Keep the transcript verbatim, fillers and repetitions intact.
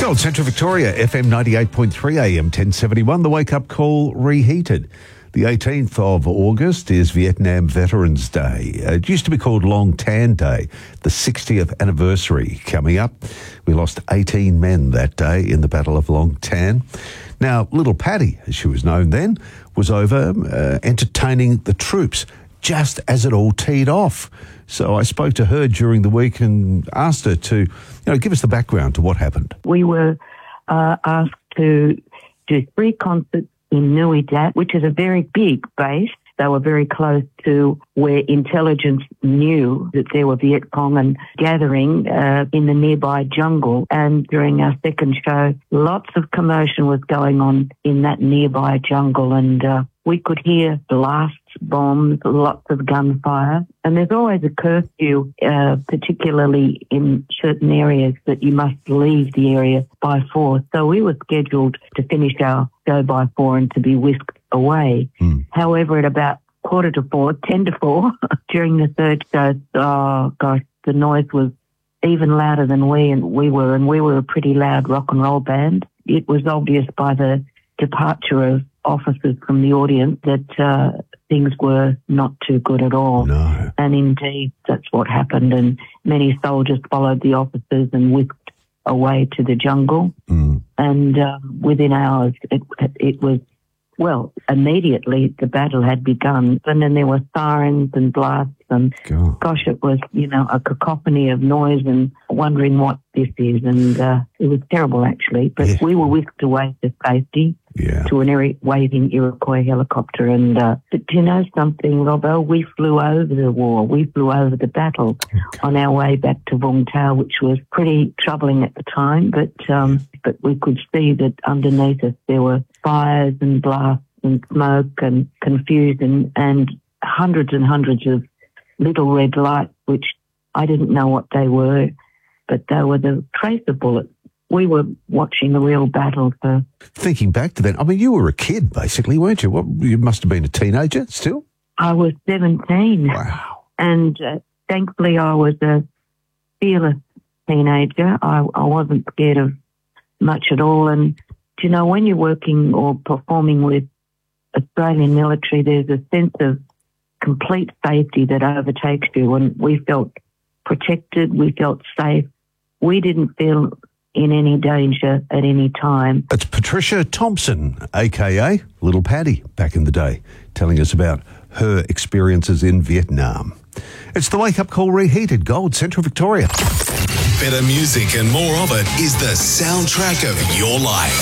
Gold Central Victoria, F M ninety-eight point three, A M ten seventy-one, the wake-up call reheated. The eighteenth of August is Vietnam Veterans Day. It used to be called Long Tan Day, the sixtieth anniversary coming up. We lost eighteen men that day in the Battle of Long Tan. Now, Little Paddy, as she was known then, was over uh, entertaining the troops just as it all teed off. So I spoke to her during the week and asked her to, you know, give us the background to what happened. We were uh, asked to do three concerts in Nui Dat, which is a very big base. They were very close to where intelligence knew that there were Viet Cong and gathering uh, in the nearby jungle. And during our second show, lots of commotion was going on in that nearby jungle, and uh, we could hear blasts, bombs, lots of gunfire. And there's always a curfew, uh, particularly in certain areas, that you must leave the area by four. So we were scheduled to finish our show by four and to be whisked away. Mm. However, at about quarter to four, ten to four, during the third show, oh gosh, the noise was even louder than we and we were, and we were a pretty loud rock and roll band. It was obvious by the departure of officers from the audience that uh, things were not too good at all. No. And indeed, that's what happened, and many soldiers followed the officers and whisked away to the jungle. Mm. And um, within hours, it, it was, well, immediately the battle had begun. And then there were sirens and blasts and, God. gosh, it was, you know, a cacophony of noise and wondering what this is. And uh, it was terrible, actually. But yeah. we were whisked away to safety. Yeah. To an Iri- waving Iroquois helicopter. And uh, but do you know something, Robbo? We flew over the war. We flew over the battle okay. on our way back to Vung Tau, which was pretty troubling at the time. But um, but we could see that underneath us there were fires and blasts and smoke and confusion and hundreds and hundreds of little red lights, which I didn't know what they were, but they were the tracer bullets. We were watching a real battle. For Thinking back to that, I mean, you were a kid, basically, weren't you? What, you must have been a teenager still? I was seventeen. Wow. And uh, thankfully I was a fearless teenager. I, I wasn't scared of much at all. And, you know, when you're working or performing with Australian military, there's a sense of complete safety that overtakes you. And we felt protected. We felt safe. We didn't feel in any danger at any time. It's Patricia Thompson, a k a. Little Paddy, back in the day, telling us about her experiences in Vietnam. It's the Wake Up Call reheated, Gold Central Victoria. Better music and more of it is the soundtrack of your life.